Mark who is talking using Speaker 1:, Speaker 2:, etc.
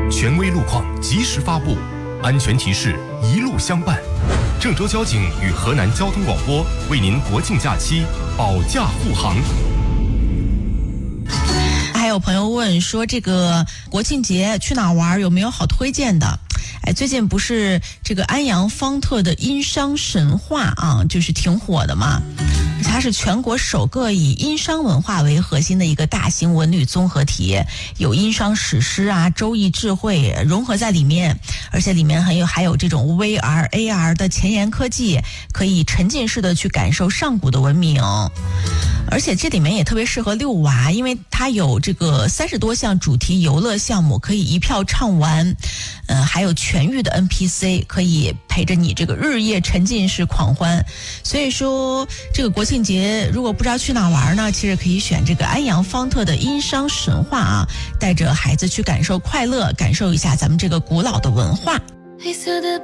Speaker 1: 权威路况及时发布，安全提示一路相伴。郑州交警与河南交通广播为您国庆假期保驾护航。
Speaker 2: 还有朋友问说，这个国庆节去哪玩，有没有好推荐的？最近不是这个安阳方特的殷商神话啊，就是挺火的嘛。它是全国首个以殷商文化为核心的一个大型文旅综合体，有殷商史诗啊、周易智慧融合在里面，而且里面还有这种 VR、AR 的前沿科技，可以沉浸式的去感受上古的文明。而且这里面也特别适合遛娃，因为它有这个30多项主题游乐项目可以一票畅玩，还有全域的 NPC 可以陪着你这个日夜沉浸式狂欢。所以说这个国庆节如果不知道去哪玩呢，其实可以选这个安阳方特的殷商神话啊，带着孩子去感受快乐，感受一下咱们这个古老的文化。
Speaker 3: 黑色的